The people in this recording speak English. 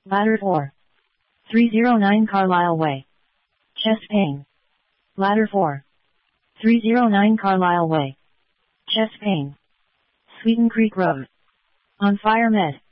Ladder 4. 309 Carlisle Way. Chest pain. Ladder 4. 309 Carlisle Way. Chest pain. Sweeten Creek Road. On Fire Med.